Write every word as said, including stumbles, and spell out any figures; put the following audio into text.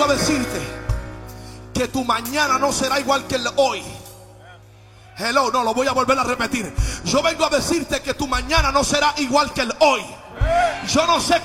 a decirte que tu mañana no será igual que el hoy. Hello, no, lo voy a volver a repetir. Yo vengo a decirte que tu mañana no será igual que el hoy. Yo no sé